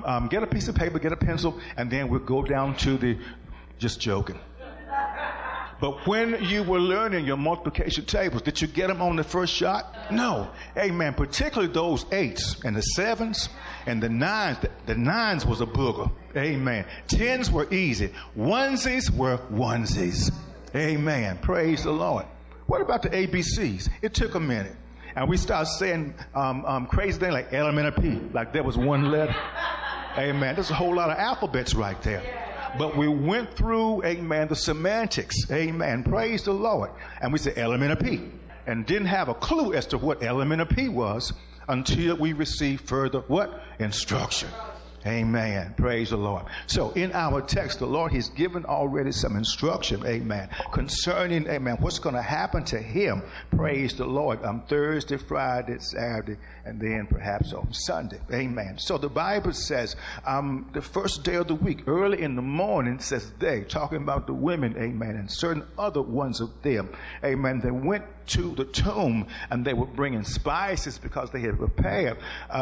get a piece of paper, get a pencil, and then we'll go down to the, just joking. But when you were learning your multiplication tables, did you get them on the first shot? No. Amen. Particularly those 8s and the 7s and the 9s. The 9s was a booger. Amen. 10s were easy. Onesies were onesies. Amen. Praise the Lord. What about the ABCs? It took a minute. And we started saying crazy things like element of P, like there was one letter. Amen. There's a whole lot of alphabets right there. But we went through, amen, the semantics, amen, praise the Lord. And we said element of P, and didn't have a clue as to what element of P was until we received further, what? Instruction. Amen. Praise the Lord. So in our text, the Lord, He's given already some instruction, amen, concerning, amen, what's going to happen to him. Praise the Lord. Thursday, Friday, Saturday, and then perhaps on Sunday. Amen. So the Bible says the first day of the week, early in the morning, says they, talking about the women, amen, and certain other ones of them, amen, they went to the tomb and they were bringing spices because they had prepared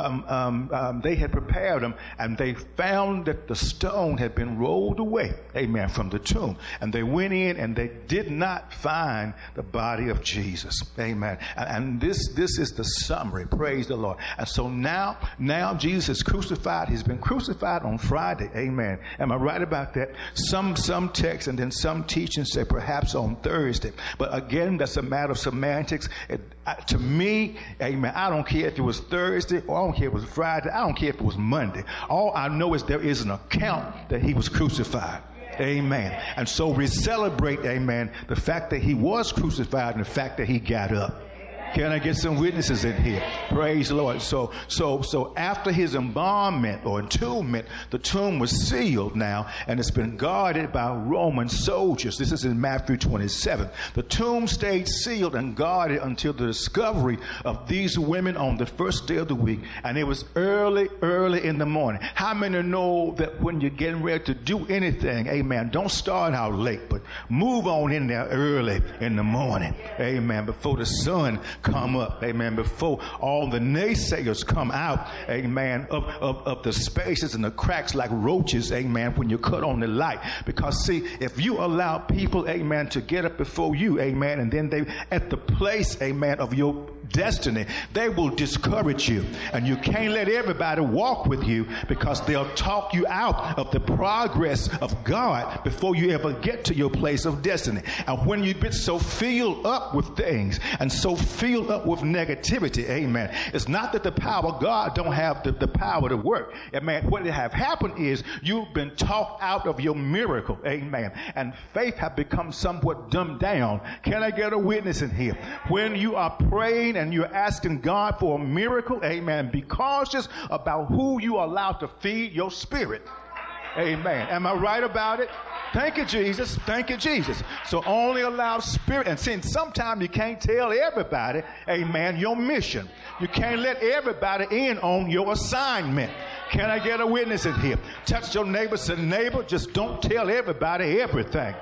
them, and they found that the stone had been rolled away, amen, from the tomb. And they went in and they did not find the body of Jesus, amen. And this is the summary, praise the Lord. And so now Jesus is crucified. He's been crucified on Friday, amen. Am I right about that? Some texts and then some teachings say perhaps on Thursday. But again, that's a matter of semantics. To me, amen, I don't care if it was Thursday or I don't care if it was Friday. I don't care if it was Monday. All I know is there is an account that he was crucified. Amen. And so we celebrate, amen, the fact that he was crucified and the fact that he got up. Can I get some witnesses in here? Praise the Lord. So after his embalmment or entombment, the tomb was sealed now, and it's been guarded by Roman soldiers. This is in Matthew 27. The tomb stayed sealed and guarded until the discovery of these women on the first day of the week, and it was early in the morning. How many know that when you're getting ready to do anything, amen, don't start out late, but move on in there early in the morning, amen, before the sun come up, amen, before all the naysayers come out, amen, of the spaces and the cracks like roaches, amen, when you cut on the light. Because see, if you allow people, amen, to get up before you, amen, and then they at the place, amen, of your destiny, they will discourage you. And you can't let everybody walk with you, because they'll talk you out of the progress of God before you ever get to your place of destiny. And when you've been so filled up with things and so filled up with negativity, amen, it's not that the power of God don't have the power to work. Amen. What have happened is you've been talked out of your miracle, amen, and faith have become somewhat dumbed down. Can I get a witness in here? When you are praying and you're asking God for a miracle, amen, be cautious about who you allow to feed your spirit. Amen. Am I right about it? Thank you, Jesus. Thank you, Jesus. So only allow spirit. And since sometimes you can't tell everybody, amen, your mission. You can't let everybody in on your assignment. Can I get a witness in here? Touch your neighbor, say, neighbor, just don't tell everybody everything.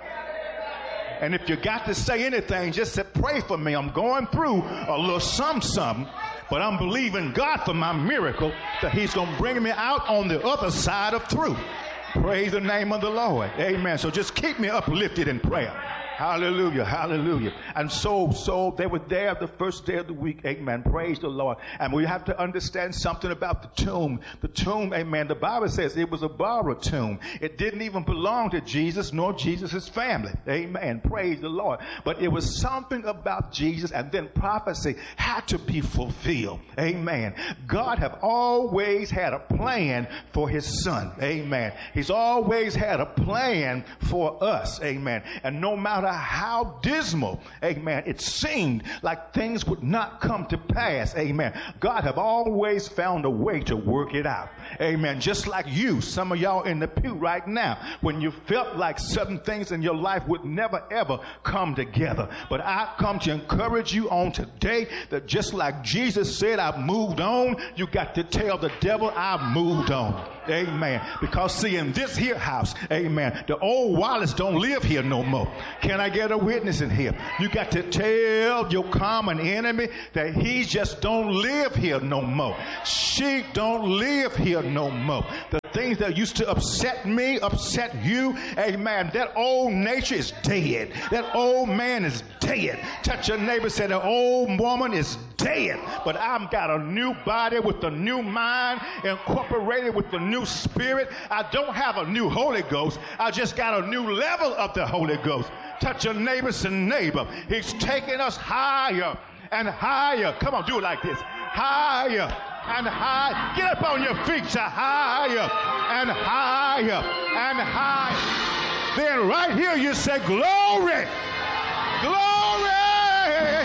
And if you got to say anything, just say, pray for me. I'm going through a little something, but I'm believing God for my miracle, that he's going to bring me out on the other side of through. Praise the name of the Lord. Amen. So just keep me uplifted in prayer. Hallelujah, hallelujah. And so they were there the first day of the week, amen, praise the Lord. And we have to understand something about the tomb. The tomb, amen, the Bible says it was a borrowed tomb. It didn't even belong to Jesus nor Jesus' family, amen, praise the Lord. But it was something about Jesus, and then prophecy had to be fulfilled, amen. God have always had a plan for his son, amen. He's always had a plan for us, amen. And no matter how dismal, amen, it seemed like things would not come to pass, amen, God have always found a way to work it out, amen. Just like you, some of y'all in the pew right now, when you felt like certain things in your life would never ever come together. But I come to encourage you on today that just like Jesus said, I've moved on, you got to tell the devil I've moved on, amen. Because see, in this here house, amen, the old Wallace don't live here no more. Can I get a witness in here? You got to tell your common enemy that he just don't live here no more. She don't live here no more. The things that used to upset me, upset you, amen, that old nature is dead. That old man is dead. Touch your neighbor, say the old woman is dead. But I've got a new body with a new mind, incorporated with the new spirit. I don't have a new Holy Ghost. I just got a new level of the Holy Ghost. Touch your neighbor, say neighbor. He's taking us higher and higher. Come on, do it like this. Higher and higher. Get up on your feet, say higher and higher and higher. Then right here you say glory. Glory.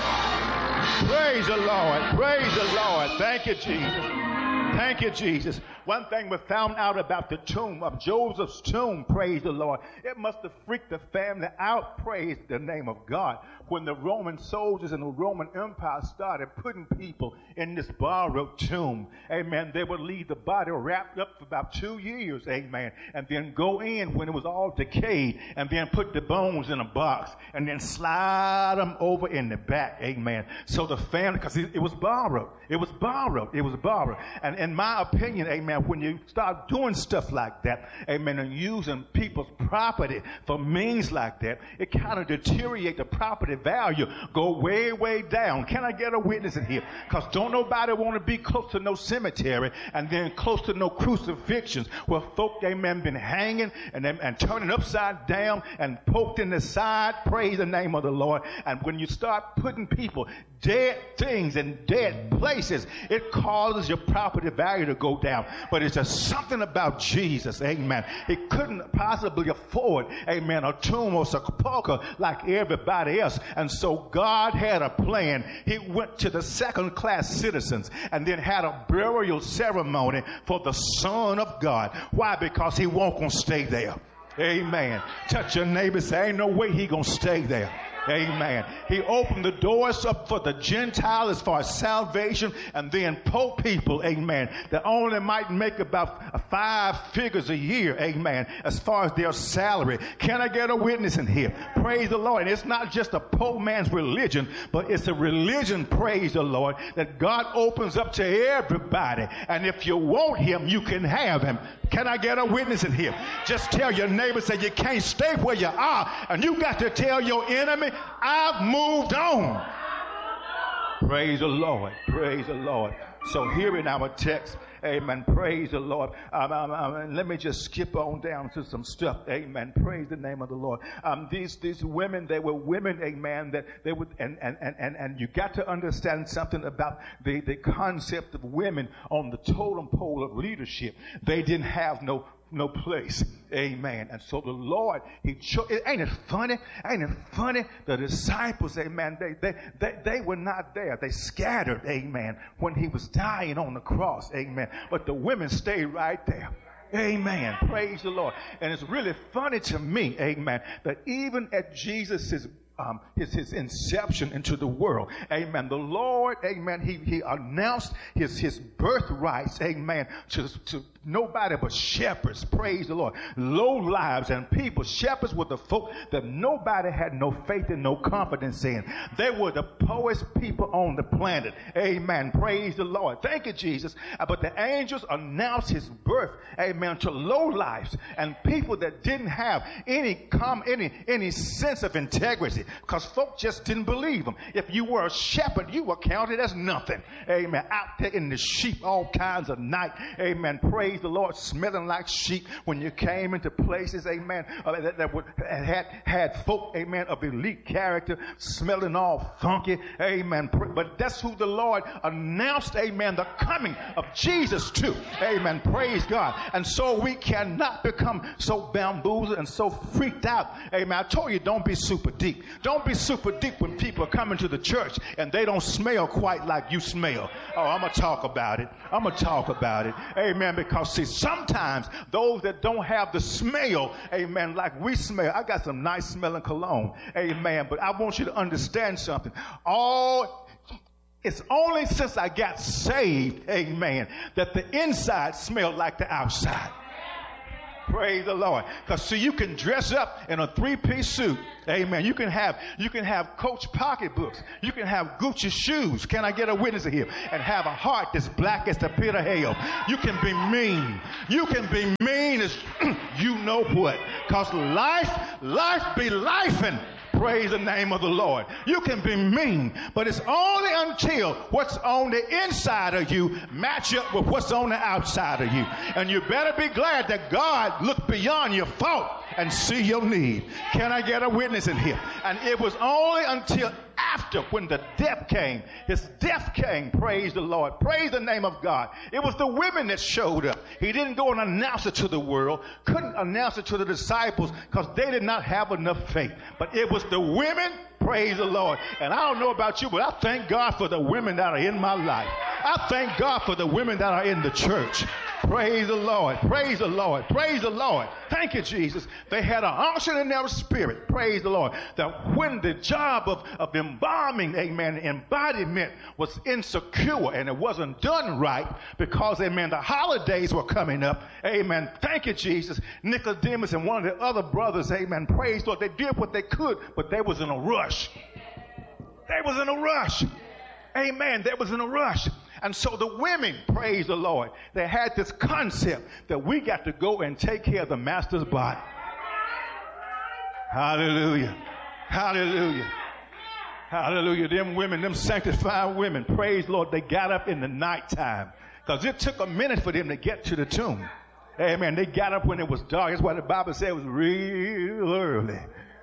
Praise the Lord. Praise the Lord. Thank you, Jesus. Thank you, Jesus. One thing we found out about the tomb of Joseph's tomb, praise the Lord, it must have freaked the family out, praise the name of God, when the Roman soldiers and the Roman Empire started putting people in this borrowed tomb. Amen. They would leave the body wrapped up for about 2 years, amen, and then go in when it was all decayed, and then put the bones in a box, and then slide them over in the back, amen. So the family, because it was borrowed. It was borrowed. It was borrowed. And in my opinion, amen, when you start doing stuff like that, amen, and using people's property for means like that, it kind of deteriorates the property value, go way, way down. Can I get a witness in here? Because don't nobody want to be close to no cemetery and then close to no crucifixions where folk, amen, been hanging and turning upside down and poked in the side. Praise the name of the Lord. And when you start putting people dead things in dead places, it causes your property value to go down. But it's just something about Jesus, amen. He couldn't possibly afford, amen, a tomb or sepulcher like everybody else. And so God had a plan. He went to the second-class citizens and then had a burial ceremony for the Son of God. Why? Because he won't gonna stay there. Amen. Touch your neighbor, say, ain't no way he gonna stay there. Amen. He opened the doors up for the Gentile as far as salvation, and then poor people, amen, that only might make about 5 figures a year, amen, as far as their salary. Can I get a witness in here? Praise the Lord. And it's not just a poor man's religion, but it's a religion, praise the Lord, that God opens up to everybody. And if you want him, you can have him. Can I get a witness in here? Just tell your neighbor, say, you can't stay where you are, and you got to tell your enemy, I've moved on. Praise the Lord. Praise the Lord. So here in our text, amen, praise the Lord. Let me just skip on down to some stuff. Amen. Praise the name of the Lord. These women, they were women, amen, that they would, and you got to understand something about the concept of women on the totem pole of leadership. They didn't have no place. Amen. And so the Lord, he chose. Ain't it funny? Ain't it funny? The disciples, amen, they were not there. They scattered, amen, when he was dying on the cross, amen. But the women stayed right there. Amen. Praise the Lord. And it's really funny to me, amen, that even at Jesus' his inception into the world, amen, the Lord, amen, he announced his birthrights, amen, to nobody but shepherds. Praise the Lord. Low lives and people. Shepherds were the folk that nobody had no faith and no confidence in. They were the poorest people on the planet. Amen. Praise the Lord. Thank you, Jesus. But the angels announced his birth, amen, to low lives and people that didn't have any sense of integrity, because folk just didn't believe them. If you were a shepherd, you were counted as nothing. Amen. Out there in the sheep all kinds of night. Amen. Praise the Lord, smelling like sheep when you came into places, amen, that had folk, amen, of elite character, smelling all funky, amen. But that's who the Lord announced, amen, the coming of Jesus to, amen. Praise God. And so we cannot become so bamboozled and so freaked out, amen. I told you, don't be super deep. Don't be super deep when people are coming to the church and they don't smell quite like you smell. Oh, I'm going to talk about it. I'm going to talk about it, amen, because see, sometimes those that don't have the smell, amen, like we smell, I got some nice smelling cologne, amen, but I want you to understand something. It's only since I got saved, amen, that the inside smelled like the outside. Praise the Lord. Because see, you can dress up in a three-piece suit. Amen. You can have Coach pocketbooks. You can have Gucci shoes. Can I get a witness here? And have a heart that's black as the pit of hell. You can be mean. You can be mean as you know what. Because life be lifing. Praise the name of the Lord. You can be mean, but it's only until what's on the inside of you match up with what's on the outside of you. And you better be glad that God looked beyond your fault and see your need. Can I get a witness in here? And it was only until after, when the death came, his death came, praise the Lord, praise the name of God. It was the women that showed up. He didn't go and announce it to the world, couldn't announce it to the disciples because they did not have enough faith. But it was the women, praise the Lord. And I don't know about you, but I thank God for the women that are in my life. I thank God for the women that are in the church. Praise the Lord. Praise the Lord. Praise the Lord. Thank you, Jesus. They had an unction in their spirit. Praise the Lord. That when the job of embalming, amen, embodiment was insecure and it wasn't done right because, amen, the holidays were coming up. Amen. Thank you, Jesus. Nicodemus and one of the other brothers, amen, praise the Lord. They did what they could, but they was in a rush. They was in a rush. Amen. They was in a rush. And so the women, praise the Lord, they had this concept that we got to go and take care of the master's body. Hallelujah. Hallelujah. Hallelujah. Them women, them sanctified women, praise the Lord, they got up in the nighttime because it took a minute for them to get to the tomb. Amen. They got up when it was dark. That's why the Bible said it was real early.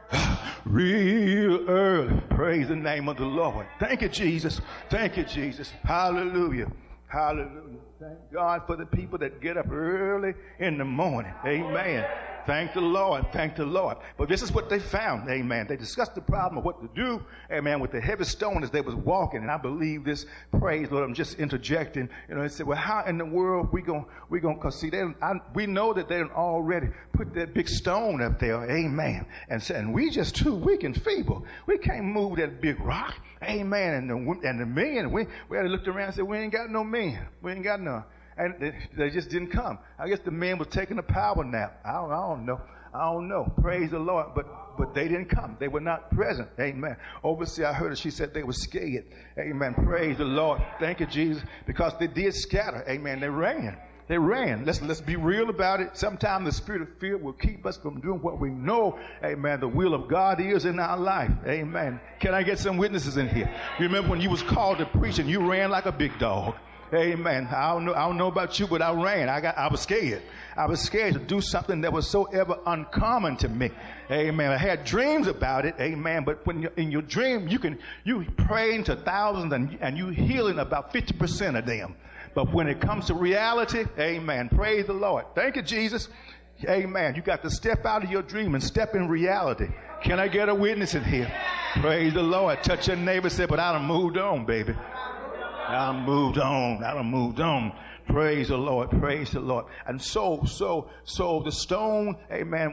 Real early. Praise the name of the Lord. Thank you, Jesus. Thank you, Jesus. Hallelujah. Hallelujah. Thank God for the people that get up early in the morning. Amen. Thank the Lord. Thank the Lord. But this is what they found. Amen. They discussed the problem of what to do. Amen. With the heavy stone as they was walking. And I believe this. Praise Lord. I'm just interjecting. You know, they said, well, how in the world we going, cause see, we know that they already put that big stone up there. Amen. And said, and we just too weak and feeble. We can't move that big rock. Amen. And the men, we had to look around and said, we ain't got no men. We ain't got none. And they just didn't come. I guess the men was taking a power nap. I don't know. Praise the Lord. But they didn't come. They were not present. Amen. Overseer, I heard her. She said they were scared. Amen. Praise the Lord. Thank you, Jesus. Because they did scatter. Amen. They ran. They ran. Let's be real about it. Sometimes the spirit of fear will keep us from doing what we know, amen, the will of God is in our life. Amen. Can I get some witnesses in here? You remember when you was called to preach and you ran like a big dog? Amen. I don't know about you, but I ran. I was scared. I was scared to do something that was so ever uncommon to me. Amen. I had dreams about it. Amen. But when you're in your dream, you praying to thousands and you healing about 50% of them. But when it comes to reality, amen. Praise the Lord. Thank you, Jesus. Amen. You got to step out of your dream and step in reality. Can I get a witness in here? Praise the Lord. Touch your neighbor and say, but I done moved on, baby. I done moved on. Praise the Lord. Praise the Lord. And so the stone, amen,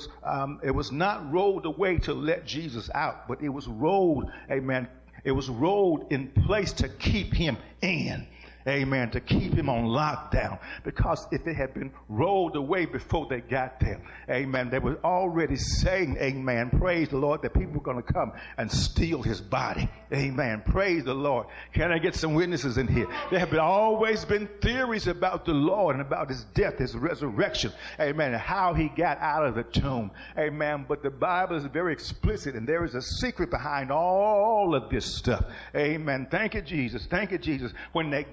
it was not rolled away to let Jesus out, but it was rolled, amen. It was rolled in place to keep him in. Amen. To keep him on lockdown. Because if it had been rolled away before they got there, amen, they were already saying, amen, praise the Lord, that people were going to come and steal his body. Amen. Praise the Lord. Can I get some witnesses in here? There have always been theories about the Lord and about his death, his resurrection. Amen. And how he got out of the tomb. Amen. But the Bible is very explicit and there is a secret behind all of this stuff. Amen. Thank you, Jesus. Thank you, Jesus. When the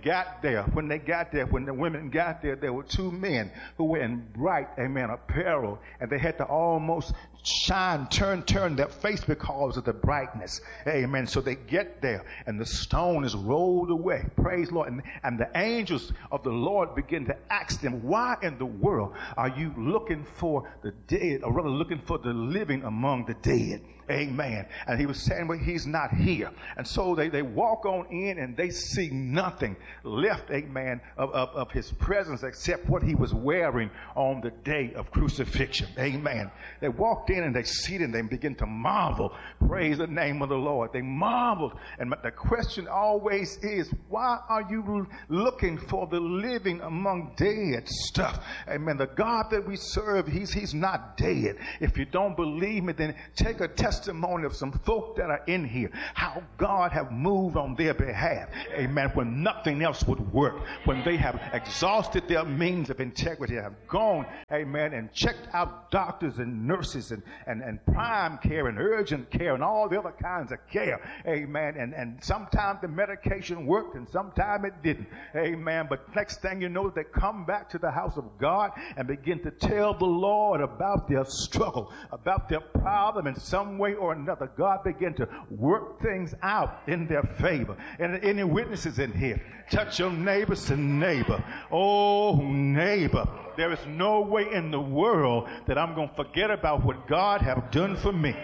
women got there, there were two men who were in bright, amen, apparel, and they had to almost shine, turn their face because of the brightness. Amen. So they get there and the stone is rolled away. Praise Lord. And the angels of the Lord begin to ask them, why in the world are you looking for the dead, or rather looking for the living among the dead? Amen. And he was saying, well, he's not here. And so they walk on in and they see nothing left, amen, of his presence except what he was wearing on the day of crucifixion. Amen. They walked in and they see it and they begin to marvel. Praise the name of the Lord. They marveled. And the question always is, why are you looking for the living among dead stuff? Amen. The God that we serve, he's not dead. If you don't believe me, then take a testimony of some folk that are in here, how God have moved on their behalf. Amen. When nothing else would work, when they have exhausted their means of integrity, have gone, amen, and checked out doctors and nurses and prime care and urgent care and all the other kinds of care. Amen. And sometimes the medication worked and sometimes it didn't. Amen. But next thing you know, they come back to the house of God and begin to tell the Lord about their struggle, about their problem in some way or another. God began to work things out in their favor. And any witnesses in here? Touch your neighbor, say neighbor. Oh, neighbor. There is no way in the world that I'm going to forget about what God have done for me.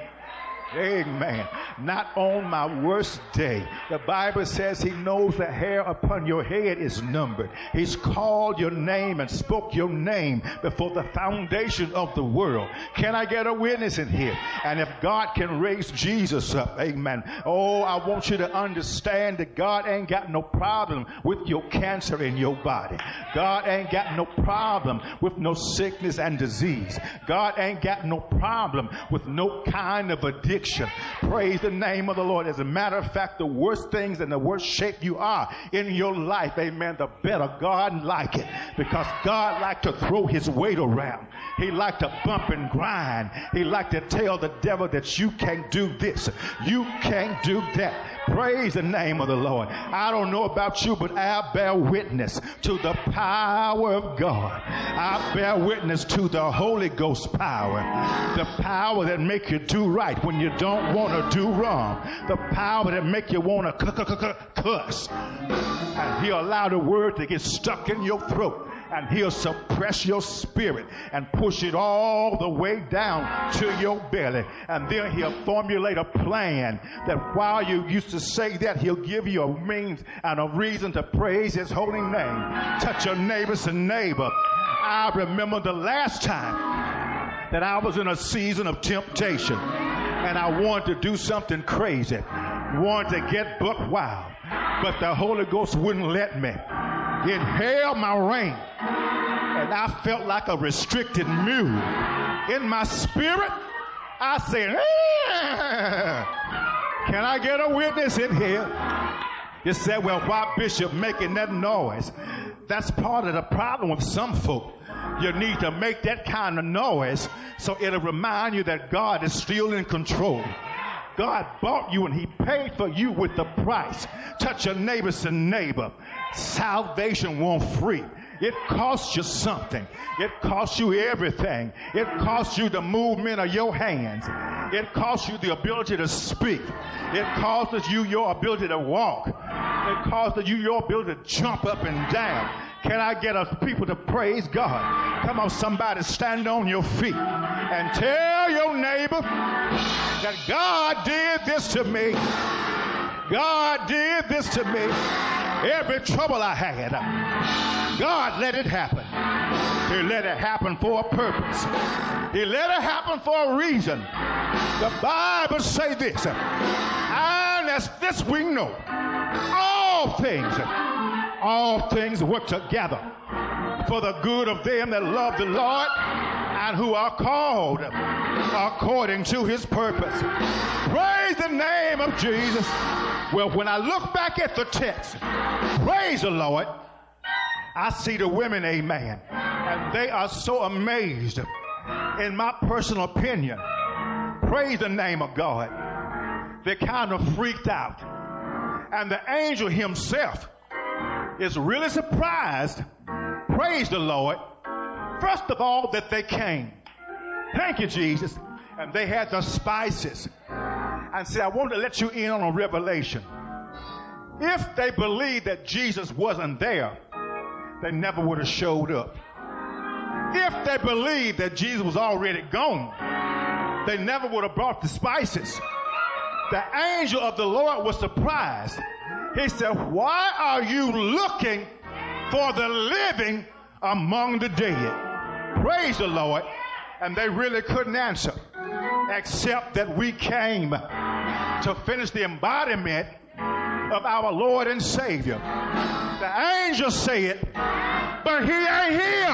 Amen. Not on my worst day. The Bible says he knows the hair upon your head is numbered. He's called your name and spoke your name before the foundation of the world. Can I get a witness in here? And if God can raise Jesus up, amen. Oh, I want you to understand that God ain't got no problem with your cancer in your body. God ain't got no problem with no sickness and disease. God ain't got no problem with no kind of addiction. Praise the name of the Lord. As a matter of fact, the worst things and the worst shape you are in your life, amen, the better God like it. Because God like to throw his weight around. He like to bump and grind. He like to tell the devil that you can't do this. You can't do that. Praise the name of the Lord. I don't know about you, but I bear witness to the power of God. I bear witness to the Holy Ghost power. The power that make you do right when you don't want to do wrong. The power that make you want to cuss. And he'll allow the word to get stuck in your throat. And he'll suppress your spirit and push it all the way down to your belly. And then he'll formulate a plan that while you used to say that, he'll give you a means and a reason to praise his holy name. Touch your neighbor, say neighbor. I remember the last time that I was in a season of temptation and I wanted to do something crazy, wanted to get buck wild, but the Holy Ghost wouldn't let me. It held my rein, and I felt like a restricted mule. In my spirit, I said, can I get a witness in here? You said, well, why Bishop making that noise? That's part of the problem with some folk. You need to make that kind of noise so it'll remind you that God is still in control. God bought you and he paid for you with the price. Touch your neighbor, say neighbor. Salvation won't free. It costs you something. It costs you everything. It costs you the movement of your hands. It costs you the ability to speak. It costs you your ability to walk. It costs you your ability to jump up and down. Can I get us people to praise God? Come on, somebody stand on your feet and tell your neighbor that God did this to me. God did this to me. Every trouble I had, God let it happen. He let it happen for a purpose. He let it happen for a reason. The Bible say this, and as this we know, all things work together for the good of them that love the Lord and who are called according to his purpose. Praise the name of Jesus. Well, when I look back at the text, praise the Lord, I see the women, amen, and they are so amazed. In my personal opinion, praise the name of God, they kind of freaked out. And the angel himself is really surprised, praise the Lord, first of all, that they came. Thank you, Jesus. And they had the spices. And said, I want to let you in on a revelation. If they believed that Jesus wasn't there, they never would have showed up. If they believed that Jesus was already gone, they never would have brought the spices. The angel of the Lord was surprised. He said, why are you looking for the living among the dead? Praise the Lord. And they really couldn't answer, except that we came to finish the embodiment of our Lord and Savior. The angel said, but he ain't here.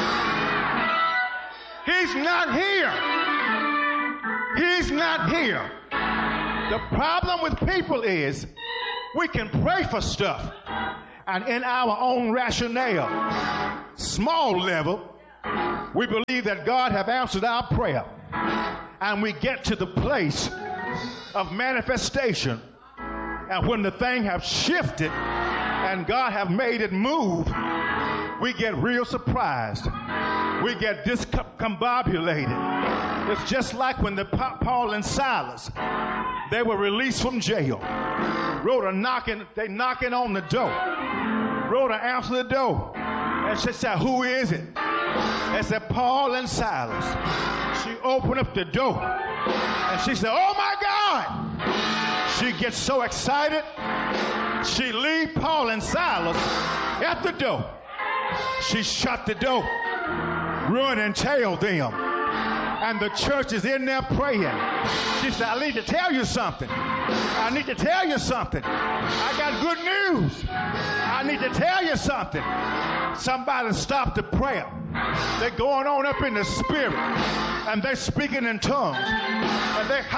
He's not here. He's not here. The problem with people is we can pray for stuff, and in our own rationale, small level, we believe that God have answered our prayer, and we get to the place of manifestation, and when the thing have shifted and God have made it move, we get real surprised. We get discombobulated. It's just like when Paul and Silas, they were released from jail. Rhoda knocking on the door. Rhoda answered the door, and she said, who is it? They said, Paul and Silas. She opened up the door, and she said, oh my God. She gets so excited, she leaves Paul and Silas at the door. She shut the door, run and tell them. And the church is in there praying. She said, I need to tell you something. I need to tell you something. I got good news. I need to tell you something. Somebody stop the prayer. They're going on up in the spirit, and they're speaking in tongues. And they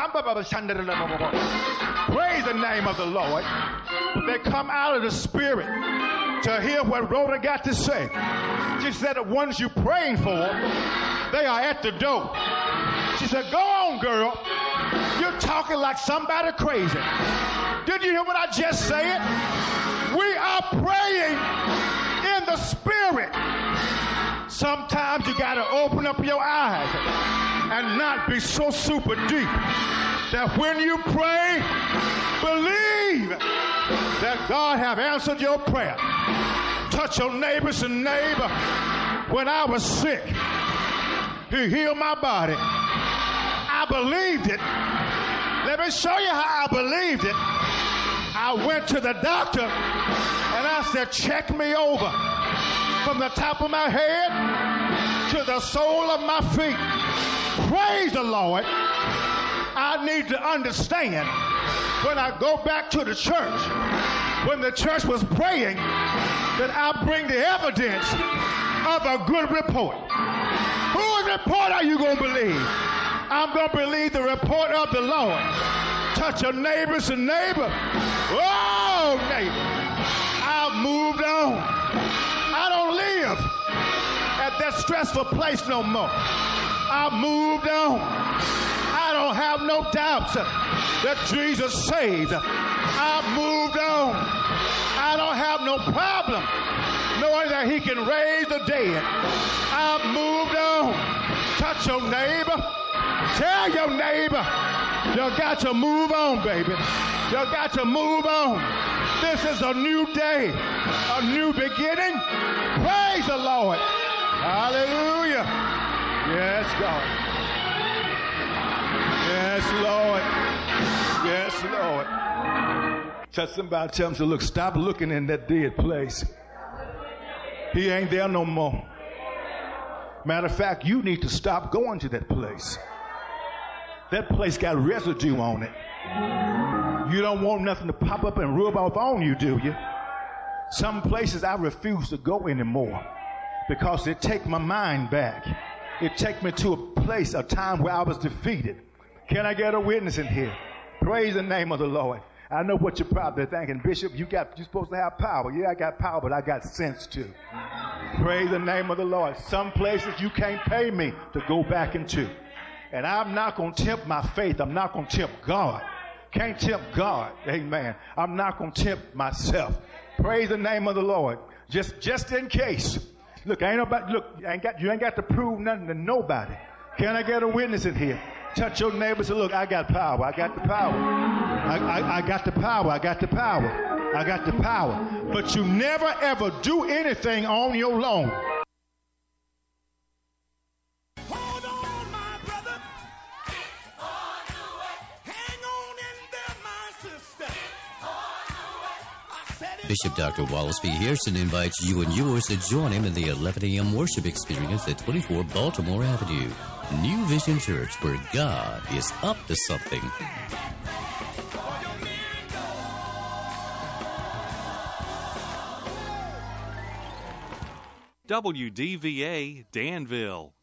praise the name of the Lord. But they come out of the spirit to hear what Rhoda got to say. She said the ones you're praying for, they are at the door. She said, go on, girl. You're talking like somebody crazy. Did you hear what I just said? We are praying in the spirit. Sometimes you got to open up your eyes and not be so super deep that when you pray, believe that God have answered your prayer. Touch your neighbors and neighbor. When I was sick, he healed my body. I believed it. Let me show you how I believed it. I went to the doctor and I said, check me over from the top of my head to the sole of my feet. Praise the Lord. I need to understand when I go back to the church, when the church was praying, that I bring the evidence of a good report. Whose report are you going to believe? I'm going to believe the report of the Lord. Touch your neighbors and neighbor. Oh, neighbor. I've moved on. I don't live at that stressful place no more. I've moved on. I don't have no doubts that Jesus saves. I've moved on. I don't have no problem knowing that he can raise the dead. I've moved on. Touch your neighbor. Tell your neighbor, you got to move on, baby. You got to move on. This is a new day, a new beginning. Praise the Lord. Hallelujah. Yes, God. Yes, Lord. Yes, Lord. Touch somebody, tell them, look, stop looking in that dead place. He ain't there no more. Matter of fact, you need to stop going to that place. That place got residue on it. You don't want nothing to pop up and rub off on you, do you? Some places I refuse to go anymore because it take my mind back. It take me to a place, a time where I was defeated. Can I get a witness in here? Praise the name of the Lord. I know what you're probably thinking, Bishop. You're supposed to have power. Yeah, I got power, but I got sense too. Praise the name of the Lord. Some places you can't pay me to go back into. And I'm not going to tempt my faith. I'm not going to tempt God. Can't tempt God. Amen. I'm not going to tempt myself. Praise the name of the Lord. Just in case. Look, you ain't got to prove nothing to nobody. Can I get a witness in here? Touch your neighbor and say, look, I got power. I got the power. I got the power. I got the power. I got the power. But you never ever do anything on your own. Bishop Dr. Wallace P. Harrison invites you and yours to join him in the 11 a.m. worship experience at 24 Baltimore Avenue. New Vision Church, where God is up to something. WDVA Danville.